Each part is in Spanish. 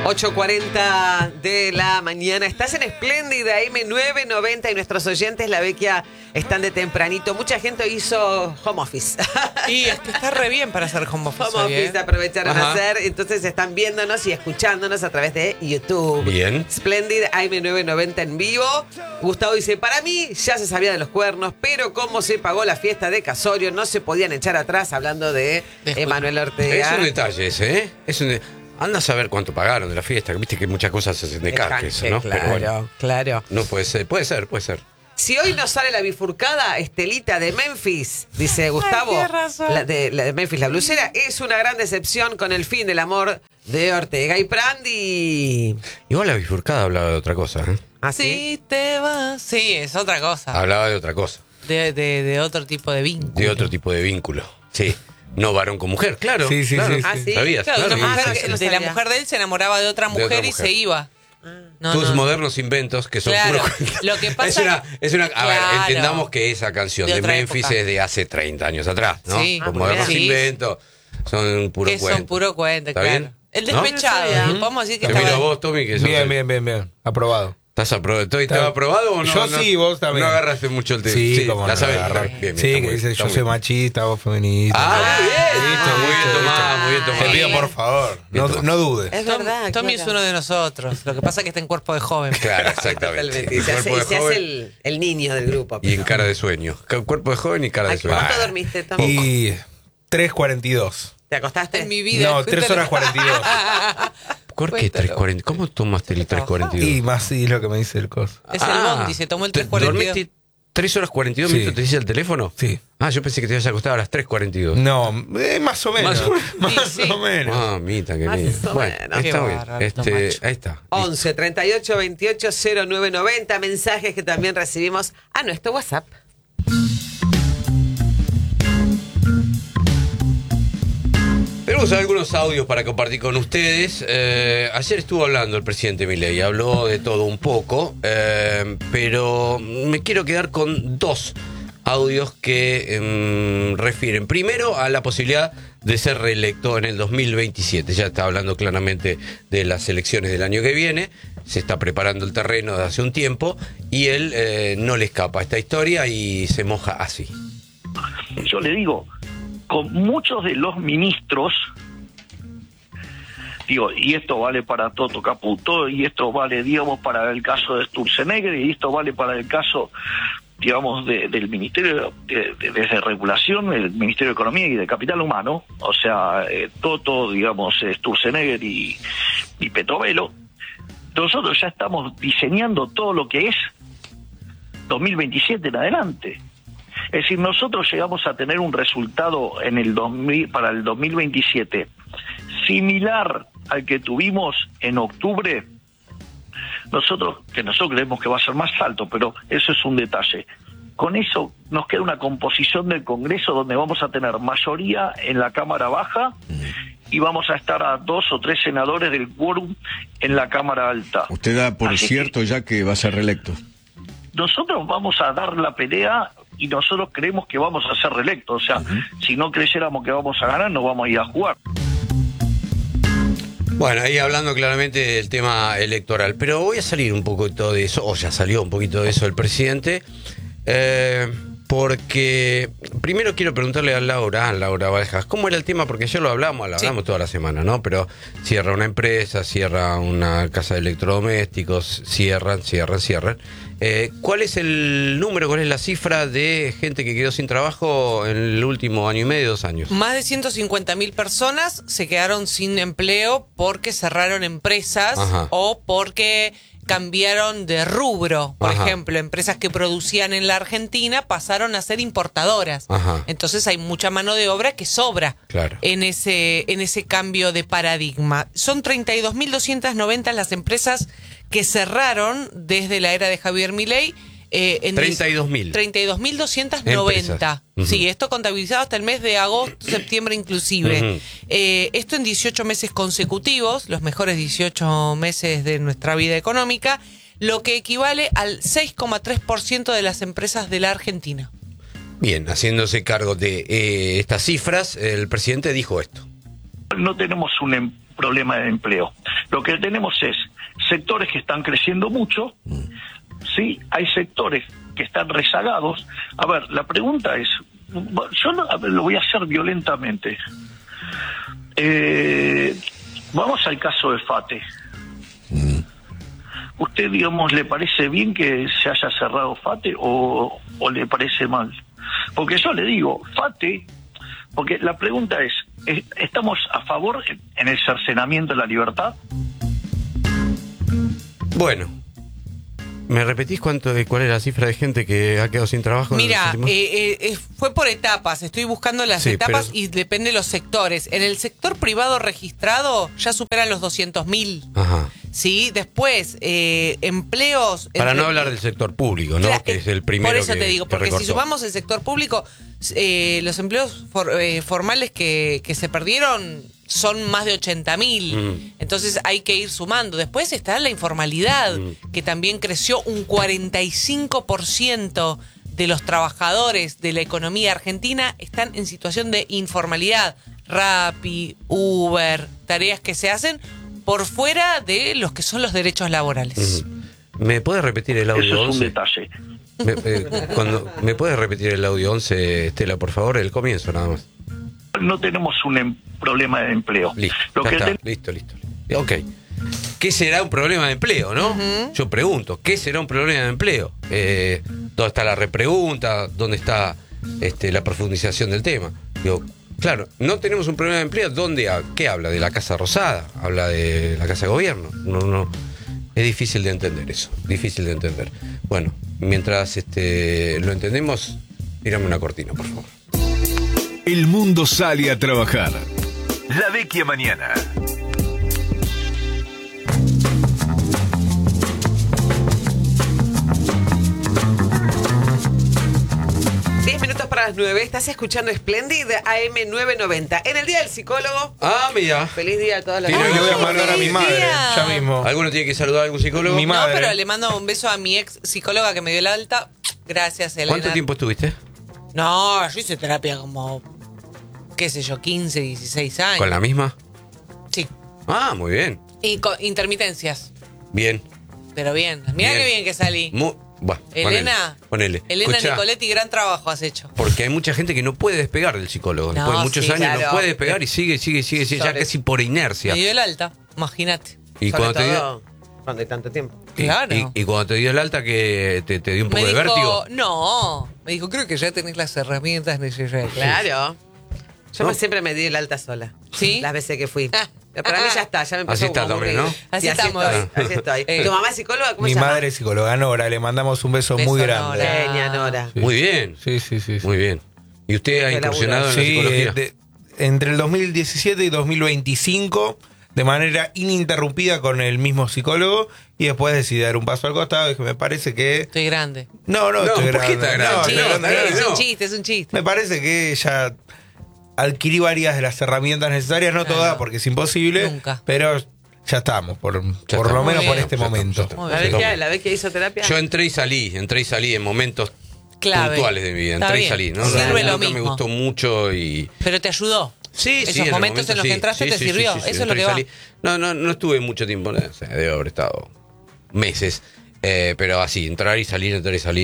8:40 de la mañana. Estás en Espléndida M990 y nuestros oyentes, la Vecchia, están de tempranito. Mucha gente hizo home office. Y es que está re bien para hacer home office. Home office aprovecharon a hacer. Entonces están viéndonos y escuchándonos a través de YouTube. Bien. Splendid AM990 en vivo. Gustavo dice, para mí ya se sabía de los cuernos, pero como se pagó la fiesta de Casorio, no se podían echar atrás, hablando de Emanuel Ortega. Es un detalle ese, ¿eh? Anda a saber cuánto pagaron de la fiesta. Viste que muchas cosas se hacen de canjes, ¿no? Claro, Pero bueno, claro. no puede ser, puede ser. Si hoy no sale la bifurcada, Estelita de Memphis, dice Gustavo, tienes razón. la de Memphis, la blusera, es una gran decepción con el fin del amor de Ortega y Prandi. Igual la bifurcada hablaba de otra cosa, ¿eh? ¿Ah, sí? Si te vas. Sí, es otra cosa. Hablaba de otra cosa. De otro tipo de vínculo. De otro tipo de vínculo. Sí. No varón con mujer, claro. Sí, sí, claro. sí, Ah, sí. ¿Sabías? Claro, Claro. una mujer sí, que- sí, no de la sabía. mujer de él se enamoraba de otra mujer, otra y se mujer. iba. No, Tus no. modernos inventos que son Claro, puros. lo que pasa es una. A ver, Claro. entendamos que esa canción De de otra Memphis época. es de hace 30 años atrás, ¿no? Sí. Los muy modernos bien. Sí. inventos son puro Que cuento. son puro cuento, ¿Está claro. bien? El ¿No? despechado, Ujú. podemos decir que Te miro a estaba... vos, Tommy, que sos Bien. Aprobado. ¿Estás aprobado? ¿Estás aprobado o no? Yo no, sí, vos también. No agarraste mucho el tema. Sí, como la no sabés. agarrar. Bien, Sí, está que muy dice bien, yo está soy muy bien. machista, vos feminista. Ah, muy bien. Listo, Muy bien listo, tomado, listo. muy bien tomado. Te pido, por favor, Bien tomado. no dudes. Es verdad. Tommy claro. es uno de nosotros. Lo que pasa es que está en cuerpo de joven. Claro, exactamente. Totalmente. Y se hace, Cuerpo de y se hace joven el niño del grupo. y en cara de sueño. Cuerpo de joven y cara de sueño. ¿Cuánto dormiste, Tommy? Y 3:42. ¿Te acostaste? En mi vida. No, 3 horas 42. ¿Por qué Cuéntalo. 3.40? ¿Cómo tomaste el 3.42? Y más sí es lo que me dice el coso. Es el Bondi, se tomó el 3:42. ¿Dormiste 3 horas 42 Sí. minutos? ¿Te dice el teléfono? Sí. Ah, yo pensé que te ibas a acostar a las 3.42. No, más o menos. Más Sí. o menos. Ah, mita, qué Más lindo. o Bueno, menos. Qué está bien. bárbaro, macho. Ahí está. 11 38 28 0990. Mensajes que también recibimos a nuestro WhatsApp. Tenemos algunos audios para compartir con ustedes. Ayer estuvo hablando el presidente Milei, habló de todo un poco, pero me quiero quedar con dos audios que refieren primero a la posibilidad de ser reelecto en el 2027. Ya está hablando claramente de las elecciones del año que viene, se está preparando el terreno de hace un tiempo y él no le escapa a esta historia y se moja así. Yo le digo, con muchos de los ministros, digo, y esto vale para Toto Caputo, y esto vale, digamos, para el caso de Sturzenegger, y esto vale para el caso, digamos, del Ministerio de Regulación, el Ministerio de Economía y de Capital Humano, o sea, Toto, digamos, Sturzenegger y Petovelo. Nosotros ya estamos diseñando todo lo que es 2027 en adelante. Es decir, nosotros llegamos a tener un resultado en el para el 2027 similar al que tuvimos en octubre. Nosotros creemos que va a ser más alto, pero eso es un detalle. Con eso nos queda una composición del Congreso donde vamos a tener mayoría en la Cámara Baja y vamos a estar a 2 o 3 senadores del quórum en la Cámara Alta. Usted da por Así cierto ya que va a ser reelecto. Nosotros vamos a dar la pelea y nosotros creemos que vamos a ser reelectos. O sea, si no creyéramos que vamos a ganar, no vamos a ir a jugar. Bueno, ahí hablando claramente del tema electoral, pero voy a salir un poco de todo eso, o ya salió un poquito de eso el presidente, porque primero quiero preguntarle a Laura Valjas, ¿cómo era el tema? Porque ayer lo hablamos toda la semana, ¿no? Pero cierra una empresa, cierra una casa de electrodomésticos, cierran. ¿Cuál es el número, cuál es la cifra de gente que quedó sin trabajo en el último año y medio, 2 años? Más de 150.000 personas se quedaron sin empleo porque cerraron empresas. Ajá. O porque cambiaron de rubro. Por Ajá. ejemplo, empresas que producían en la Argentina pasaron a ser importadoras. Ajá. Entonces hay mucha mano de obra que sobra Claro. en ese cambio de paradigma. Son 32.290 las empresas que cerraron desde la era de Javier Milei. 32.000. 32.290. Ujú. Sí, esto contabilizado hasta el mes de agosto, septiembre inclusive. Ujú. Esto en 18 meses consecutivos, los mejores 18 meses de nuestra vida económica, lo que equivale al 6,3% de las empresas de la Argentina. Bien, haciéndose cargo de estas cifras, el presidente dijo esto. No tenemos un problema de empleo. Lo que tenemos es sectores que están creciendo mucho, ¿sí? Hay sectores que están rezagados. A ver, la pregunta es, yo lo voy a hacer violentamente. Vamos al caso de FATE. ¿Usted, digamos, le parece bien que se haya cerrado FATE o le parece mal? Porque yo le digo, FATE, porque la pregunta es, ¿estamos a favor en el cercenamiento de la libertad? Bueno, ¿me repetís cuál es la cifra de gente que ha quedado sin trabajo? Mira, fue por etapas. Estoy buscando las etapas y depende de los sectores. En el sector privado registrado ya superan los 200.000. Ajá. Sí, después, empleos... Para no hablar del sector público, ¿no? Claro, Que es el primero. por eso te digo, porque si recortó. sumamos el sector público, los empleos formales que se perdieron son más de 80.000. Entonces hay que ir sumando. Después está la informalidad, que también creció un 45% de los trabajadores de la economía argentina están en situación de informalidad. Rappi, Uber, tareas que se hacen por fuera de los que son los derechos laborales. ¿Me puedes repetir el audio Eso es 11? un detalle. ¿Me puedes repetir el audio 11, Estela, por favor? El comienzo nada más. No tenemos un problema de empleo. Listo, Lo que listo. Ok. ¿Qué será un problema de empleo, no? Yo pregunto, ¿qué será un problema de empleo? ¿Dónde está la repregunta? ¿Dónde está la profundización del tema? Digo, claro, no tenemos un problema de empleo. ¿Qué habla? ¿De la Casa Rosada? ¿Habla de la Casa de Gobierno? No. Es difícil de entender eso. Difícil de entender. Bueno, mientras lo entendemos, tírame una cortina, por favor. El mundo sale a trabajar. La Vecchia Mañana. Para las 9, estás escuchando Splendid AM 990. En el Día del Psicólogo. Ah, mira. Feliz día a todas las Le voy a mandar a mi feliz madre, día. ya mismo. ¿Alguno tiene que saludar a algún psicólogo? Mi madre. No, pero le mando un beso a mi ex psicóloga que me dio el alta. Gracias, Elena. ¿Cuánto tiempo estuviste? No, yo hice terapia como, qué sé yo, 15, 16 años. ¿Con la misma? Sí. Ah, muy bien. Y con intermitencias. Bien. Pero bien. Mirá Bien. qué bien que salí. Elena. Ponele. Elena Escuchá, Nicoletti, gran trabajo has hecho. porque hay mucha gente que no puede despegar del psicólogo. No, Después de muchos sí, años claro. no puede despegar y sigue, ya Sobre- casi por inercia. Me dio el alta, imagínate. Y Sobre cuando te dio, todo cuando hay tanto tiempo. Claro. y cuando te dio el alta, que te dio un poco Me de dijo, vértigo. no, me dijo, creo que ya tenés las herramientas necesarias. Claro. Yo No. siempre me di el alta sola. ¿Sí? Las veces que fui. Pero para mí ya está, ya me empezó Así está como a también, aburrir. ¿no? Así Y estamos. Así estoy. ¿Tu mamá es psicóloga? ¿Cómo Mi se llama? madre es psicóloga, Nora, le mandamos un beso Beso, muy Nora. grande. Genia, Nora. Sí. Muy bien. Sí. Muy bien. ¿Y usted ha Qué incursionado en la Sí, psicología? entre el 2017 y 2025, de manera ininterrumpida con el mismo psicólogo, y después decidí dar un paso al costado y que me parece que... Estoy grande. No, No, estoy ¿por qué grande. está grande? No, Chiste, estoy grande, es no. un chiste, es un chiste. Me parece que ya adquirí varias de las herramientas necesarias, no Claro. todas porque es imposible, Nunca. pero ya estamos, por lo estamos. menos Muy por bien. este Ya momento. estamos. Muy bien. ¿La vez que hizo terapia? Yo entré y salí en momentos Clave. puntuales de mi vida. Está Entré y bien. salí. ¿no? Sirve lo Nunca me mismo. gustó mucho y... Pero te ayudó. Sí, Esos sí, en el momentos en los que sí. entraste te sirvió. Eso es lo entré que y va. salí. No estuve mucho tiempo, o sea, debo haber estado meses, pero así, entrar y salir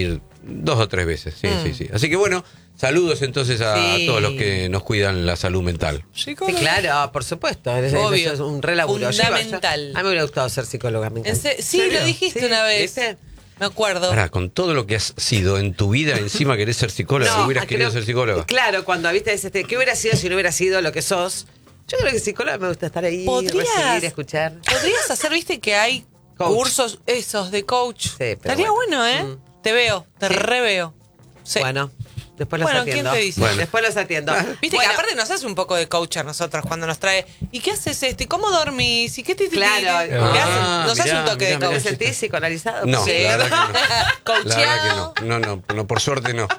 2 o 3 veces. Sí. Así que bueno, saludos entonces a Sí. todos los que nos cuidan la salud mental. Sí, claro, por supuesto. Obvio. Eso es un re laburo. Fundamental. A mí me hubiera gustado ser psicóloga. Me encanta. Sí, ¿Serio? lo dijiste Sí, una vez. ¿viste? Me acuerdo. Ahora, con todo lo que has sido en tu vida, encima querés ser psicóloga, No, hubieras querido creo- ser psicóloga. Claro, cuando viste ¿qué hubiera sido si no hubiera sido lo que sos? Yo creo que psicóloga me gusta estar ahí, recibir, escuchar. Podrías hacer, viste, que hay Coach. cursos esos de coach. pero Estaría bueno, ¿eh? Te veo, te Sí. reveo. Sí. Bueno, después los Bueno, atiendo. ¿quién te dice? Bueno. Después los atiendo. Viste Bueno, que aparte nos hace un poco de coach a nosotros cuando nos trae. ¿Y qué haces ¿Y cómo dormís? ¿Y qué te Claro. ¿Qué haces? Nos hace mirá, un toque de mirá, coach. ¿Te sentís psicoanalizado? No, Sí. la verdad que no. La Coacheado. verdad que no, por suerte no.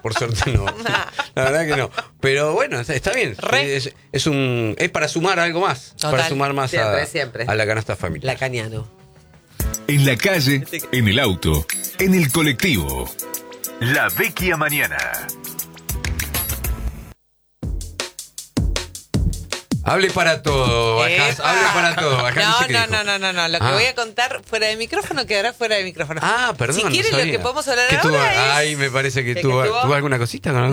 La verdad que no. Pero bueno, está bien. Re. Es para sumar algo más. Total. Para sumar más Siempre. a la canasta familiar. Lacaniano. En la calle, en el auto, en el colectivo. La Vecchia Mañana. Hable para todo, Bajás. Epa. Hable para todo, Bajás. No. Lo que voy a contar fuera de micrófono quedará fuera de micrófono. Perdón. Si quieren, no lo sabía. que podemos hablar ¿Qué tuvo? ahora es... Ay, me parece que ¿De tuvo, qué tuvo? ¿tuvo alguna cosita con algo?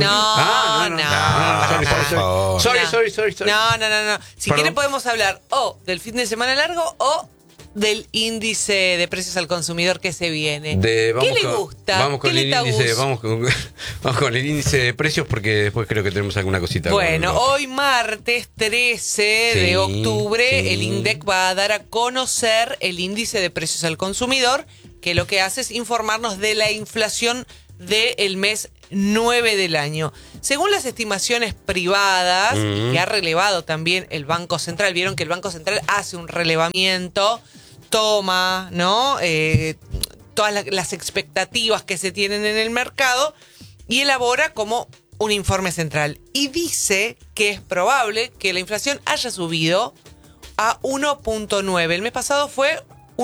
Sorry. No. Si Perdón. quieren podemos hablar o del fin de semana largo o del índice de precios al consumidor que se viene. ¿Qué le gusta? Vamos con ¿Qué el le índice, gusta? vamos con el índice de precios porque después creo que tenemos alguna cosita. Bueno, con- hoy martes 13 Sí, de octubre sí. el INDEC va a dar a conocer el índice de precios al consumidor, que lo que hace es informarnos de la inflación del mes 9 del año. Según las estimaciones privadas, que ha relevado también el Banco Central, vieron que el Banco Central hace un relevamiento, toma, ¿no? Todas las expectativas que se tienen en el mercado y elabora como un informe central. Y dice que es probable que la inflación haya subido a 1.9. El mes pasado fue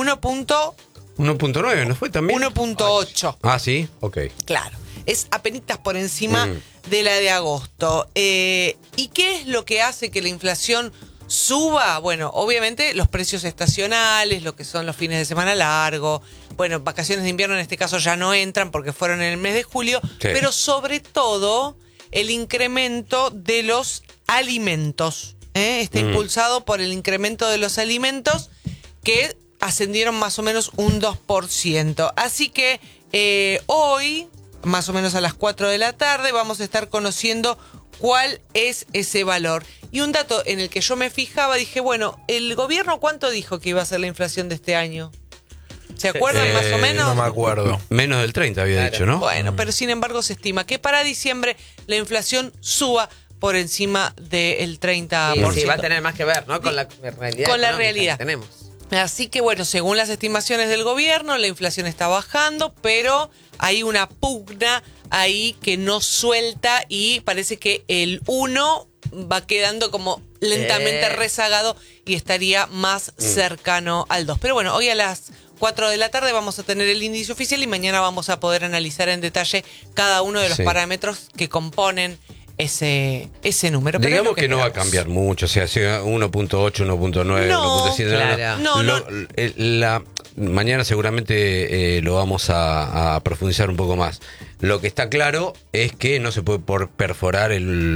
1.9, ¿no fue también? 1.8. Ah, sí, ok. Claro, es apenitas por encima de la de agosto. ¿Y qué es lo que hace que la inflación suba? Bueno, obviamente los precios estacionales, lo que son los fines de semana largo. Bueno, vacaciones de invierno en este caso ya no entran porque fueron en el mes de julio. Sí. Pero sobre todo el incremento de los alimentos. Está impulsado por el incremento de los alimentos que ascendieron más o menos un 2%. Así que hoy, más o menos a las 4 de la tarde, vamos a estar conociendo cuál es ese valor. Y un dato en el que yo me fijaba, dije, bueno, ¿el gobierno cuánto dijo que iba a ser la inflación de este año? ¿Se acuerdan más o menos? No me acuerdo. Menos del 30 había dicho, ¿no? Bueno, pero sin embargo se estima que para diciembre la inflación suba por encima del 30%. Sí, va a tener más que ver, ¿no? Con la realidad. Con la económica realidad. que tenemos. Así que bueno, según las estimaciones del gobierno, la inflación está bajando, pero hay una pugna ahí que no suelta y parece que el 1 va quedando como lentamente rezagado y estaría más cercano al 2. Pero bueno, hoy a las 4 de la tarde vamos a tener el índice oficial y mañana vamos a poder analizar en detalle cada uno de los parámetros que componen ese número. Pero Digamos es lo que no va a esperamos. cambiar mucho, o sea 1.8, 1.9, No, 1.7. claro. Mañana seguramente lo vamos a profundizar un poco más. Lo que está claro es que no se puede perforar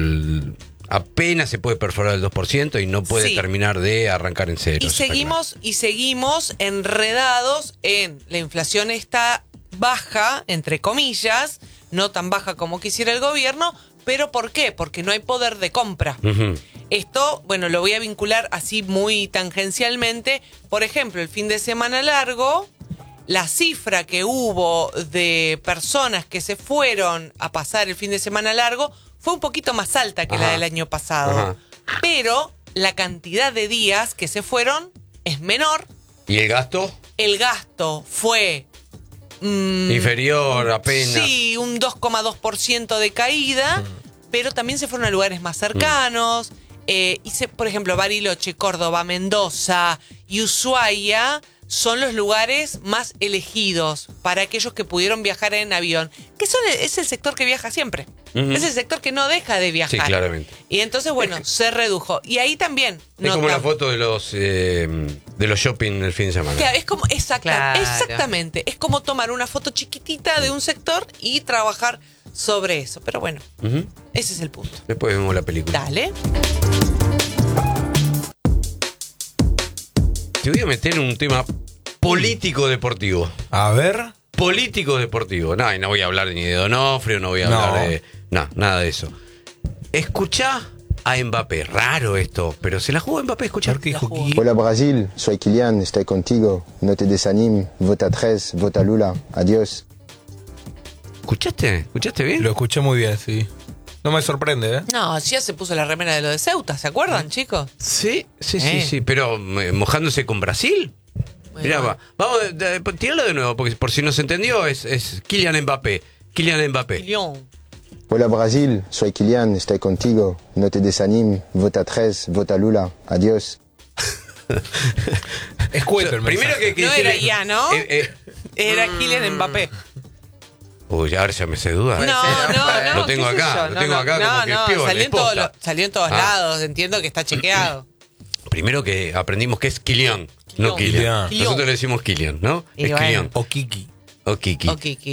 apenas se puede perforar el 2% y no puede terminar de arrancar en cero. Y seguimos enredados en la inflación está baja, entre comillas, no tan baja como quisiera el gobierno, pero ¿por qué? Porque no hay poder de compra. Esto, bueno, lo voy a vincular así muy tangencialmente. Por ejemplo, el fin de semana largo, la cifra que hubo de personas que se fueron a pasar el fin de semana largo fue un poquito más alta que la del año pasado. Pero la cantidad de días que se fueron es menor. ¿Y el gasto? El gasto fue... inferior apenas. Sí, un 2,2% de caída, pero también se fueron a lugares más cercanos. Por ejemplo, Bariloche, Córdoba, Mendoza y Ushuaia son los lugares más elegidos para aquellos que pudieron viajar en avión, que es el sector que viaja siempre. Es el sector que no deja de viajar. Sí, claramente. Y entonces, bueno, se redujo. Y ahí también... Es como la foto de los shopping el fin de semana. Claro, es como, Claro. exactamente. Es como tomar una foto chiquitita de un sector y trabajar sobre eso. Pero bueno, ese es el punto. Después vemos la película. Dale. Te voy a meter en un tema político-deportivo. A ver. Político-deportivo. No, y no voy a hablar ni de Donofrio, no voy a hablar de... No, nada de eso. Escuchá a Mbappé. Raro esto, pero se la jugó Mbappé, escuchá. ¿Por qué dijo Hola Brasil, soy Kylian, estoy contigo. No te desanimes, vota 3, vota Lula. Adiós. ¿Escuchaste? ¿Escuchaste bien? Lo escuché muy bien, sí. No me sorprende, ¿eh? No, ya se puso la remera de lo de Ceuta, ¿se acuerdan, chicos? Sí, pero mojándose con Brasil. Mirá, vamos, tirarlo de nuevo, porque por si no se entendió, es Kylian Mbappé. Kylian Mbappé. Lyon. Hola Brasil, soy Kylian, estoy contigo. No te desanimes, vota 3, vota Lula. Adiós. Escueto el Primero mensaje. que No decirle- era ya, ¿no? Era Kylian Mbappé. Uy, ahora ya me sé dudar. No. Lo tengo qué sé acá, yo, lo tengo acá como que piola, salió es posta. salió en todos lados, entiendo que está chequeado. Primero que aprendimos que es Kylian, no Kylian. Kylian. Nosotros le decimos Kylian, ¿no? Y es bueno. Kylian. O Kiki. O Kiki. O Kiki.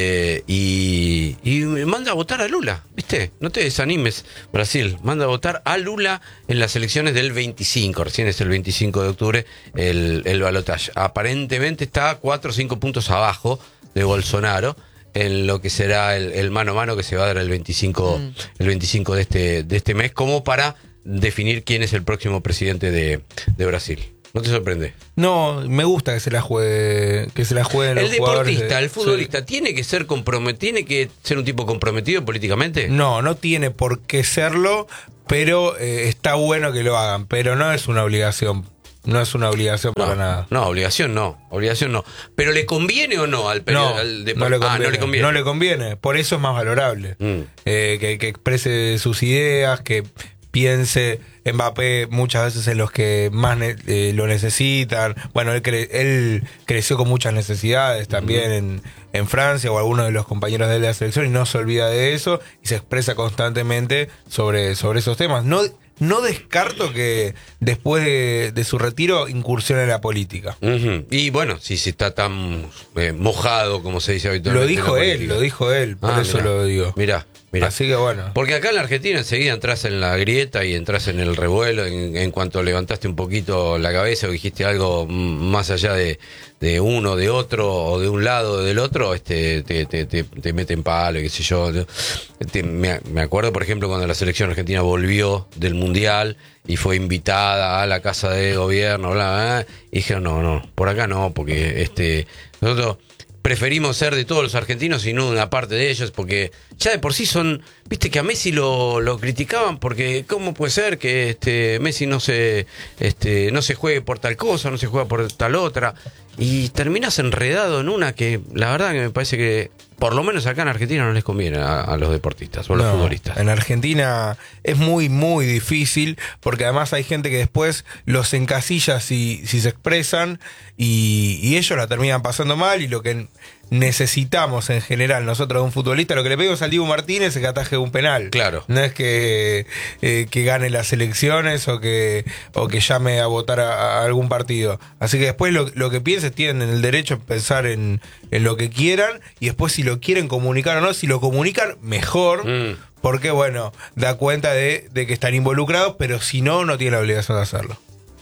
Y manda a votar a Lula, ¿viste? No te desanimes, Brasil. Manda a votar a Lula en las elecciones del 25. Recién es el 25 de octubre el balotaje. Aparentemente está 4 o 5 puntos abajo de Bolsonaro en lo que será el mano a mano que se va a dar el 25, el 25 de este mes, como para definir quién es el próximo presidente de Brasil. ¿No te sorprende? No, me gusta que se la jueguen los El jugadores deportista, de- el futbolista, ¿tiene que ser tiene que ser un tipo comprometido políticamente? No tiene por qué serlo, pero está bueno que lo hagan, pero no es una obligación. No es una obligación para nada. No, obligación no. ¿Pero le conviene o no al No, al no le conviene. no le conviene. No le conviene. Por eso es más valorable. Que exprese sus ideas, que piense Mbappé muchas veces en los que más lo necesitan. Bueno, él creció con muchas necesidades también en Francia, o algunos de los compañeros de él de la selección, y no se olvida de eso y se expresa constantemente sobre esos temas. No descarto que después de su retiro incursione en la política. Ujú. Y bueno, si está tan mojado, como se dice habitualmente. Lo dijo él, por eso mirá, lo digo. Mirá. Así que bueno. Porque acá en la Argentina enseguida entras en la grieta y entras en el revuelo en cuanto levantaste un poquito la cabeza o dijiste algo más allá de uno, de otro, o de un lado o del otro, te meten palo y qué sé yo. Me acuerdo, por ejemplo, cuando la selección argentina volvió del Mundial y fue invitada a la Casa de Gobierno, bla, bla, y dijeron, no, por acá no, porque nosotros preferimos ser de todos los argentinos y no de una parte de ellos, porque ya de por sí son, viste que a Messi lo criticaban porque cómo puede ser que Messi no se juegue por tal cosa, no se juega por tal otra, y terminas enredado en una que la verdad que me parece que por lo menos acá en Argentina no les conviene a los deportistas o a los futbolistas. En Argentina es muy, muy difícil, porque además hay gente que después los encasilla si se expresan y ellos la terminan pasando mal, y lo que necesitamos en general nosotros de un futbolista, lo que le pedimos al Dibu Martínez es que ataje un penal. Claro. No es que gane las elecciones o que llame a votar a algún partido. Así que después lo que piensen, tienen el derecho a pensar en lo que quieran, y después si lo quieren comunicar o no, si lo comunican, mejor. Porque bueno, da cuenta de que están involucrados, pero si no tiene la obligación de hacerlo.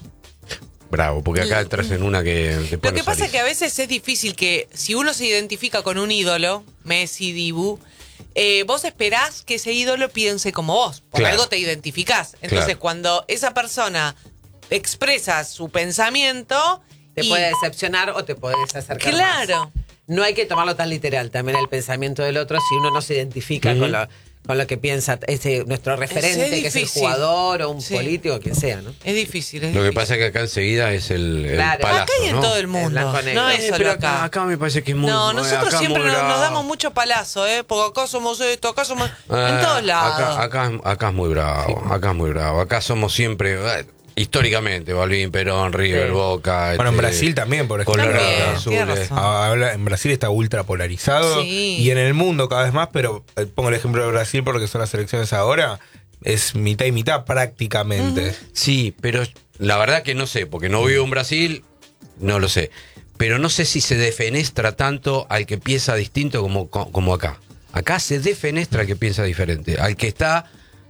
Bravo, porque acá entras en una que te pone Lo que pasa nariz. es que a veces es difícil que si uno se identifica con un ídolo, Messi, Dibu, vos esperás que ese ídolo piense como vos, por Claro. algo te identificás. Entonces Claro. cuando esa persona expresa su pensamiento, Te puede decepcionar o te puedes acercar Claro. más. No hay que tomarlo tan literal también el pensamiento del otro si uno no se identifica con lo que piensa nuestro referente, que es el difícil. jugador o un Sí. político, quien sea, ¿no? es difícil. Lo que pasa es que acá enseguida es el Claro. palazo, Acá y en ¿no? todo el En mundo. blanco negro. No es solo pero acá. acá me parece que es muy... No, nosotros acá siempre muy nos bravo. damos mucho palazo, porque acá somos esto, acá somos... en todos lados. Acá es muy bravo, acá es muy bravo. Acá somos siempre, históricamente, Balvin, Perón, River, Sí. Boca. Bueno, en Brasil también, por ejemplo. Colorado, También, azules. tiene razón. En Brasil está ultra polarizado, Sí. y en el mundo cada vez más, pero pongo el ejemplo de Brasil porque son las elecciones ahora, es mitad y mitad prácticamente. Sí, pero la verdad que no sé, porque no vivo en Brasil, no lo sé. Pero no sé si se defenestra tanto al que piensa distinto como acá. Acá se defenestra al que piensa diferente. Al que está,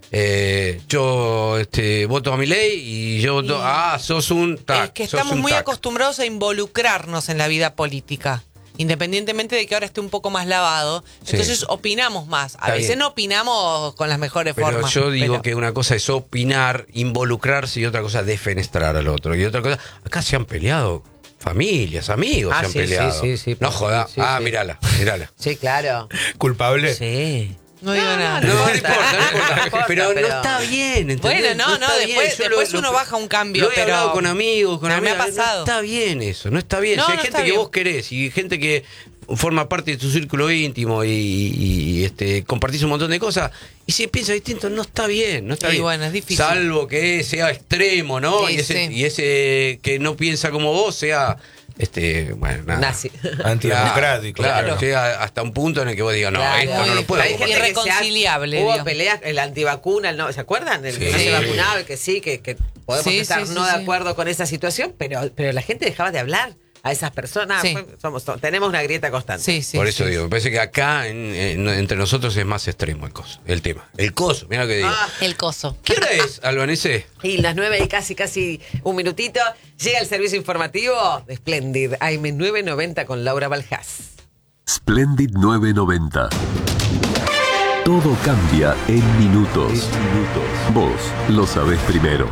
yo voto a Milei y yo voto, sos un tac. Es que sos estamos un muy tac. acostumbrados a involucrarnos en la vida política, independientemente de que ahora esté un poco más lavado. Sí. Entonces opinamos más. A Está veces bien. no opinamos con las mejores Pero formas. yo digo pero- que una cosa es opinar, involucrarse, y otra cosa defenestrar al otro. Y otra cosa, acá se han peleado familias, amigos se han sí, peleado. sí, No por joda. favor, sí, sí. Mírala. Sí, claro. ¿Culpable? Sí. No digo nada. No importa, importa. no importa, Pero no pero- está bien, ¿entendés? Bueno, no, está bien. después Yo uno baja un cambio, Lo he pero- hablado con amigos, con pero me ha amigas. pasado. No está bien eso, no está bien. No, Si hay no gente está que bien. vos querés y gente que forma parte de tu círculo íntimo y compartís un montón de cosas, y si piensa distinto, no está bien, no está Y bien. bueno, es difícil. Salvo que sea extremo, ¿no? Sí, y sí. ese que no piensa como vos sea bueno, nada. Nazi. Antidemocrático. Claro, llega hasta un punto en el que vos digas, no, Claro. esto no lo puedo Hay gente compartir. que Irreconciliable, hubo digo. peleas, el antivacuna, ¿no? ¿Se acuerdan? El que no Sí. se vacunaba, el que sí, que podemos Sí, estar sí, no sí, de sí. acuerdo con esa situación, pero la gente dejaba de hablar a esas personas. Sí. Tenemos una grieta constante. Sí, sí. Por eso sí. digo, me parece que acá entre nosotros es más extremo el tema. El coso, mira lo que digo. Ah, El coso. ¿Qué hora es, Albanese? y las 9 y casi un minutito, llega el servicio informativo de Splendid AM990 con Laura Baljás. Splendid 990. Todo cambia en minutos. Vos lo sabés primero.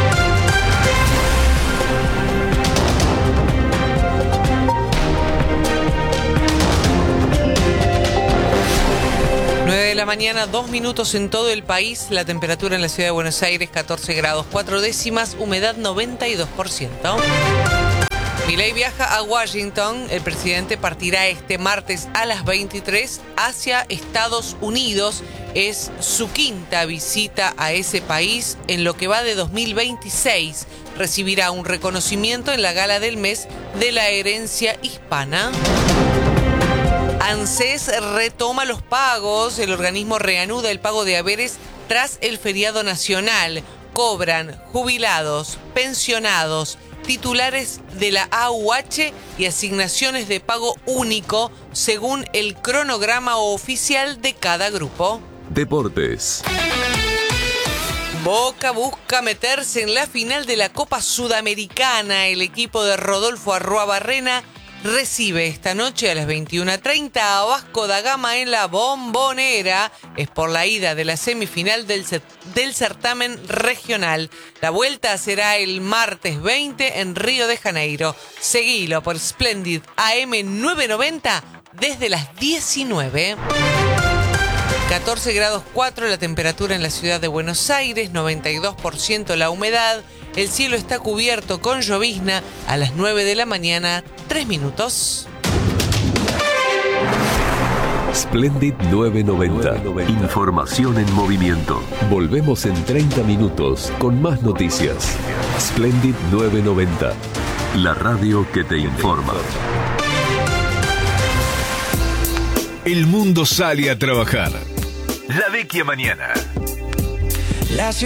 De la mañana, 2 minutos en todo el país. La temperatura en la ciudad de Buenos Aires, 14 grados 4 décimas, humedad 92%. Milei viaja a Washington. El presidente partirá este martes a las 23 hacia Estados Unidos. Es su quinta visita a ese país en lo que va de 2026. Recibirá un reconocimiento en la gala del mes de la herencia hispana. ANSES retoma los pagos. El organismo reanuda el pago de haberes tras el feriado nacional. Cobran jubilados, pensionados, titulares de la AUH y asignaciones de pago único según el cronograma oficial de cada grupo. Deportes. Boca busca meterse en la final de la Copa Sudamericana. El equipo de Rodolfo Arruabarrena recibe esta noche a las 21:30 a Vasco da Gama en la Bombonera. Es por la ida de la semifinal del certamen regional. La vuelta será el martes 20 en Río de Janeiro. Seguilo por Splendid AM990 desde las 19. 14 grados 4 la temperatura en la ciudad de Buenos Aires, 92% la humedad. El cielo está cubierto con llovizna a las 9 de la mañana, 3 minutos. Splendid 990. Información en movimiento. Volvemos en 30 minutos con más noticias. Splendid 990. La radio que te informa. El mundo sale a trabajar. La vecchia mañana.